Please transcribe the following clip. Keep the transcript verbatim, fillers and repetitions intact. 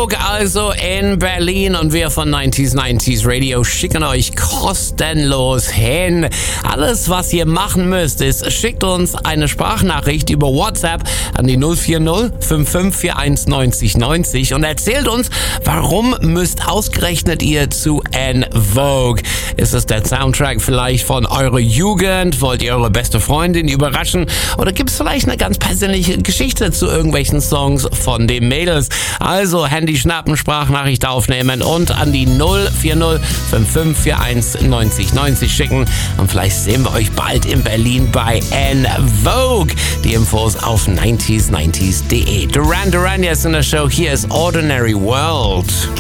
Vogue, also in Berlin, und wir von neunzig neunzig Radio schicken euch kostenlos hin. Alles, was ihr machen müsst, ist, schickt uns eine Sprachnachricht über WhatsApp an die null vier null fünf fünf vier eins neunzig neunzig und erzählt uns, warum müsst ausgerechnet ihr zu En Vogue? Ist es der Soundtrack vielleicht von eurer Jugend? Wollt ihr eure beste Freundin überraschen? Oder gibt es vielleicht eine ganz persönliche Geschichte zu irgendwelchen Songs von den Mädels? Also Handy schnappen, Sprachnachricht aufnehmen und an die null vier null fünf fünf vier eins neunzig neunzig schicken. Und vielleicht sehen wir euch bald in Berlin bei En Vogue. Die Infos auf neunzig neunzig punkt de. Duran Duran jetzt in der Show. Hier ist Ordinary World.